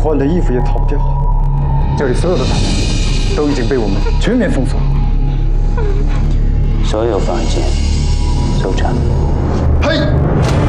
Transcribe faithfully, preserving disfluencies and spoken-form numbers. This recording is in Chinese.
换了衣服也逃不掉。这里所有的大门都已经被我们全面封锁， 所有房间搜查。 嘿。